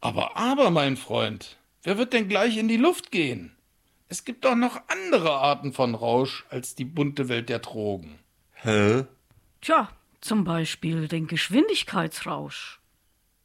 Aber, mein Freund, wer wird denn gleich in die Luft gehen? Es gibt doch noch andere Arten von Rausch als die bunte Welt der Drogen. Hä? Tja, zum Beispiel den Geschwindigkeitsrausch.